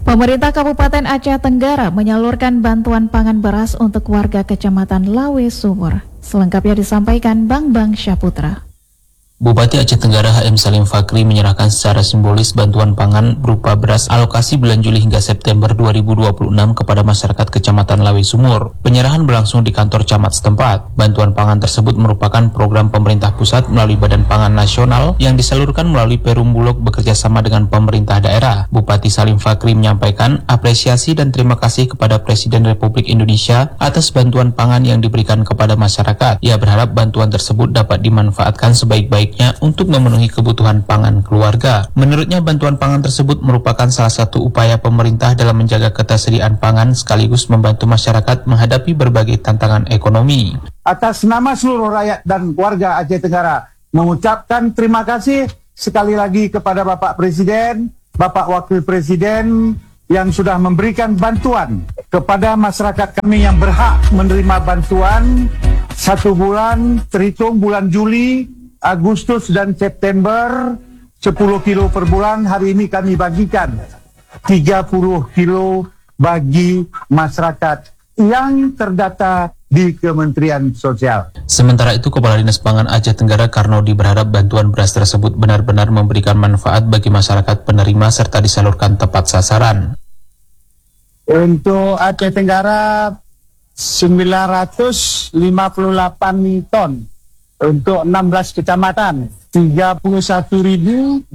Pemerintah Kabupaten Aceh Tenggara menyalurkan bantuan pangan beras untuk warga Kecamatan Lawe Sumur. Selengkapnya disampaikan Bambang Syaputra. Bupati Aceh Tenggara HM Salim Fakri menyerahkan secara simbolis bantuan pangan berupa beras alokasi bulan Juli hingga September 2026 kepada masyarakat Kecamatan Lawe Sumur. Penyerahan berlangsung di kantor camat setempat. Bantuan pangan tersebut merupakan program pemerintah pusat melalui Badan Pangan Nasional yang disalurkan melalui Perum Bulog bekerjasama dengan pemerintah daerah. Bupati Salim Fakri menyampaikan apresiasi dan terima kasih kepada Presiden Republik Indonesia atas bantuan pangan yang diberikan kepada masyarakat. Ia berharap bantuan tersebut dapat dimanfaatkan sebaik-baiknya untuk memenuhi kebutuhan pangan keluarga. Menurutnya, bantuan pangan tersebut merupakan salah satu upaya pemerintah dalam menjaga ketersediaan pangan sekaligus membantu masyarakat menghadapi berbagai tantangan ekonomi. Atas nama seluruh rakyat dan warga Aceh Tenggara, mengucapkan terima kasih sekali lagi kepada Bapak Presiden, Bapak Wakil Presiden yang sudah memberikan bantuan kepada masyarakat kami yang berhak menerima bantuan 1 bulan, terhitung bulan Juli, Agustus dan September, 10 kilo per bulan. Hari ini kami bagikan 30 kilo bagi masyarakat yang terdata di Kementerian Sosial. Sementara itu, Kepala Dinas Pangan Aceh Tenggara Karnodi berharap bantuan beras tersebut benar-benar memberikan manfaat bagi masyarakat penerima serta disalurkan tepat sasaran. Untuk Aceh Tenggara 958 ton. Untuk 16 kecamatan 31.963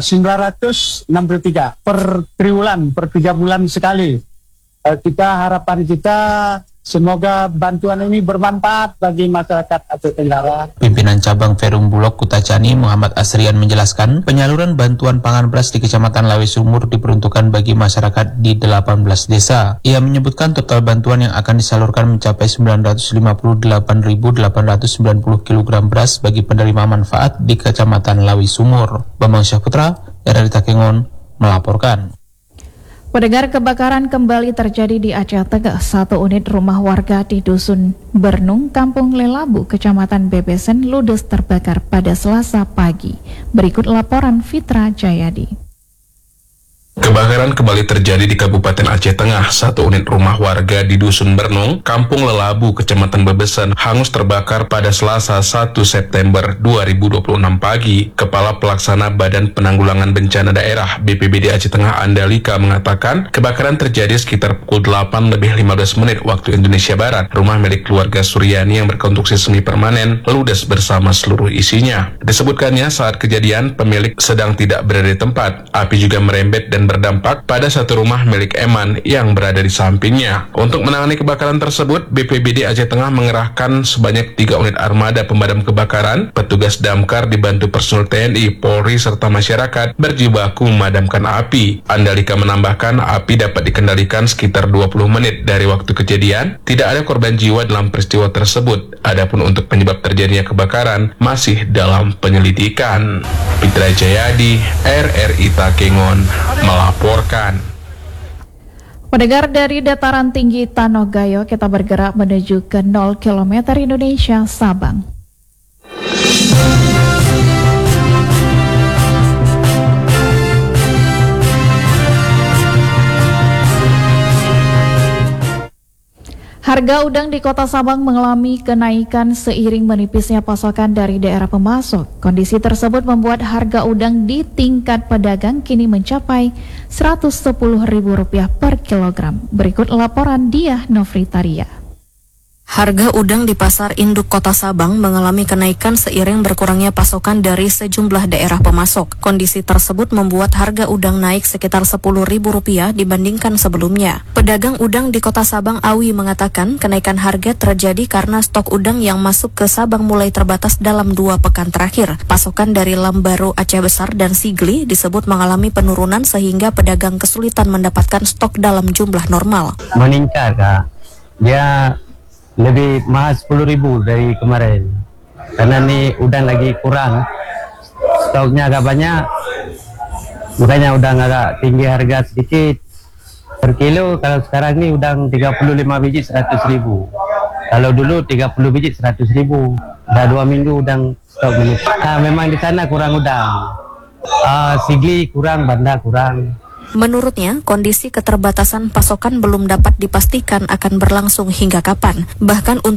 per triwulan, per 3 bulan sekali. Harapan kita semoga bantuan ini bermanfaat bagi masyarakat Aceh Tenggara. Pimpinan Cabang Perum Bulog Kutacani Muhammad Asrian menjelaskan penyaluran bantuan pangan beras di Kecamatan Lawe Sumur diperuntukkan bagi masyarakat di 18 desa. Ia menyebutkan total bantuan yang akan disalurkan mencapai 958.890 kg beras bagi penerima manfaat di Kecamatan Lawe Sumur. Bambang Syaputra, RRI Takengon, melaporkan. Pendengar, kebakaran kembali terjadi di Aceh Tengah. 1 unit rumah warga di Dusun Bernung, Kampung Lelabu, Kecamatan Bebesen, ludes terbakar pada Selasa pagi. Berikut laporan Fitra Jayadi. Kebakaran kembali terjadi di Kabupaten Aceh Tengah. 1 unit rumah warga di Dusun Bernung, Kampung Lelabu, Kecamatan Bebesen, hangus terbakar pada Selasa 1 September 2026 pagi. Kepala Pelaksana Badan Penanggulangan Bencana Daerah BPBD Aceh Tengah Andalika mengatakan kebakaran terjadi sekitar pukul 8:15 waktu Indonesia Barat. Rumah milik keluarga Suryani yang berkonstruksi semi permanen ludes bersama seluruh isinya. Disebutkannya saat kejadian pemilik sedang tidak berada di tempat. Api juga merembet dan berdampak pada satu rumah milik Eman yang berada di sampingnya. Untuk menangani kebakaran tersebut, BPBD Aceh Tengah mengerahkan sebanyak 3 unit armada pemadam kebakaran, petugas damkar dibantu personel TNI, Polri, serta masyarakat berjibaku memadamkan api. Andalika menambahkan api dapat dikendalikan sekitar 20 menit dari waktu kejadian. Tidak ada korban jiwa dalam peristiwa tersebut. Adapun untuk penyebab terjadinya kebakaran masih dalam penyelidikan. Fitra Jayadi, RRI Takengon, melaporkan. Pendengar, dari dataran tinggi Tanogayo kita bergerak menuju ke 0 km Indonesia Sabang. Harga udang di Kota Sabang mengalami kenaikan seiring menipisnya pasokan dari daerah pemasok. Kondisi tersebut membuat harga udang di tingkat pedagang kini mencapai Rp110.000 per kilogram. Berikut laporan Diah Novritaria. Harga udang di Pasar Induk Kota Sabang mengalami kenaikan seiring berkurangnya pasokan dari sejumlah daerah pemasok. Kondisi tersebut membuat harga udang naik sekitar Rp10.000 dibandingkan sebelumnya. Pedagang udang di Kota Sabang Awi mengatakan kenaikan harga terjadi karena stok udang yang masuk ke Sabang mulai terbatas dalam 2 pekan terakhir. Pasokan dari Lambaru, Aceh Besar, dan Sigli disebut mengalami penurunan sehingga pedagang kesulitan mendapatkan stok dalam jumlah normal. Meningkat, Kak. Dia lebih mahal 10.000 dari kemarin karena nih udang lagi kurang, stoknya agak banyak, makanya udang agak tinggi harga sedikit per kilo. Kalau sekarang nih udang 35 biji 100.000, kalau dulu 30 biji 100.000. Udah 2 minggu udang stok menipis. Memang di sana kurang udang, Sigli kurang, Banda kurang. Menurutnya, kondisi keterbatasan pasokan belum dapat dipastikan akan berlangsung hingga kapan. Bahkan